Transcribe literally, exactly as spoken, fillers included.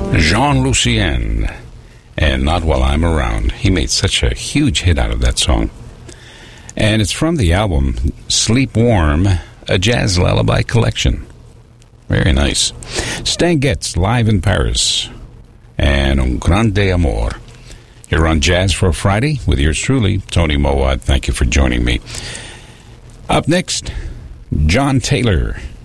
Jean Lucien, and Not While I'm Around. He made such a huge hit out of that song. And it's from the album Sleep Warm, a Jazz Lullaby Collection. Very nice. Stan Getz, live in Paris, and Un Grande Amor. You're on Jazz for a Friday with yours truly, Tony Mowat. Thank you for joining me. Up next, John Taylor